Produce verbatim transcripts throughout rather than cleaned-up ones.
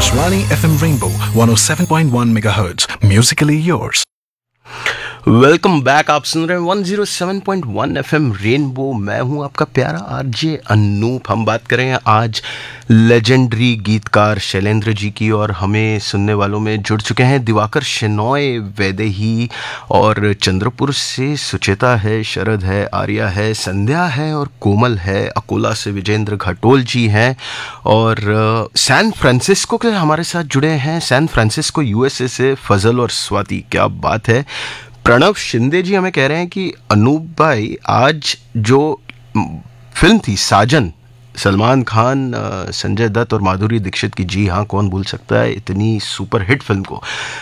Akashvani F M Rainbow one oh seven point one megahertz. Musically yours. Welcome back. आप सुन रहे हैं one oh seven point one FM rainbow. मैं हूं आपका प्यारा आरजे अनूप। हम बात करें आज लेजेंडरी गीतकार शैलेंद्र जी की, और हमें सुनने वालों में जुड़ चुके हैं दिवाकर शेनॉय वैदेही, और चंद्रपुर से सुचेता है, शरद है, आर्या है, संध्या है और कोमल है। अकोला से विजेंद्र घटोल जी हैं, और सैन फ्रांसिस्को के हमारे साथ जुड़े हैं, सैन फ्रांसिस्को यूएसए से फजल और स्वाति। क्या बात है। प्रणव शिंदे जी हमें कह रहे हैं कि अनूप भाई, आज जो फिल्म थी साजन, सलमान खान, संजय दत्त और माधुरी दीक्षित की, जी हाँ, कौन भूल सकता है इतनी सुपर हिट फिल्म को।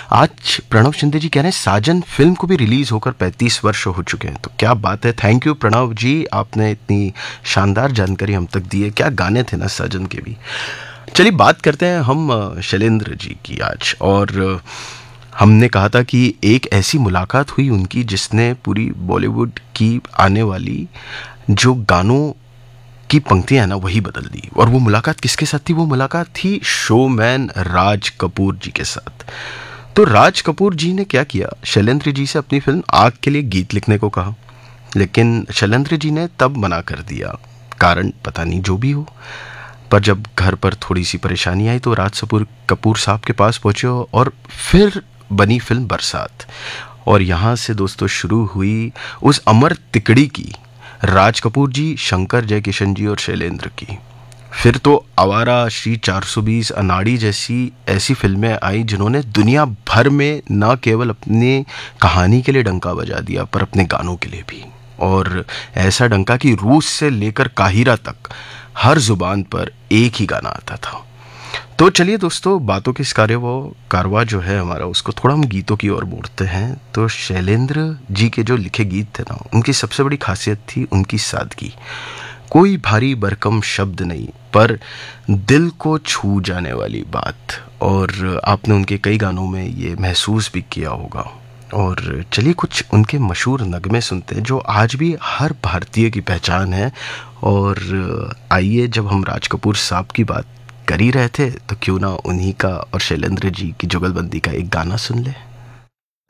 आज प्रणव शिंदे जी कह रहे हैं साजन फिल्म को भी रिलीज होकर पैंतीस वर्ष हो चुके हैं। तो क्या बात है। थैंक यू प्रणव जी, आपने इतनी शानदार जानकारी हम तक दी है। क्या गाने थे ना साजन के भी। चलिए बात करते हैं हम शैलेंद्र जी की आज। और हमने कहा था कि एक ऐसी मुलाकात हुई उनकी जिसने पूरी बॉलीवुड की आने वाली जो गानों की पंक्तियां हैं ना, वही बदल दी। और वो मुलाकात किसके साथ थी? वो मुलाकात थी शोमैन राज कपूर जी के साथ। तो राज कपूर जी ने क्या किया, शैलेंद्र जी से अपनी फिल्म आग के लिए गीत लिखने को कहा, लेकिन शैलेंद्र जी ने तब मना कर दिया। कारण पता नहीं, जो भी हो। पर जब घर पर थोड़ी सी परेशानी आई तो राज कपूर कपूर साहब के पास पहुंचे, और फिर बनी फिल्म बरसात। और यहाँ से दोस्तों शुरू हुई उस अमर तिकड़ी की, राज कपूर जी, शंकर जयकिशन जी और शैलेंद्र की। फिर तो आवारा, श्री चार सौ बीस, अनाड़ी जैसी ऐसी फिल्में आई जिन्होंने दुनिया भर में न केवल अपनी कहानी के लिए डंका बजा दिया, पर अपने गानों के लिए भी। और ऐसा डंका कि रूस से लेकर काहिरा तक हर जुबान पर एक ही गाना आता था। तो चलिए दोस्तों, बातों के इस कार्य वो कारवा जो है हमारा, उसको थोड़ा हम गीतों की ओर मोड़ते हैं। तो शैलेंद्र जी के जो लिखे गीत थे ना, उनकी सबसे बड़ी खासियत थी उनकी सादगी। कोई भारी भरकम शब्द नहीं, पर दिल को छू जाने वाली बात। और आपने उनके कई गानों में ये महसूस भी किया होगा। और चलिए कुछ उनके मशहूर नगमे सुनते हैं जो आज भी हर भारतीय की पहचान है। और आइए, जब हम राज कपूर साहब की बात कर ही रहे थे, तो क्यों ना उन्हीं का और शैलेंद्र जी की जुगलबंदी का एक गाना सुन ले।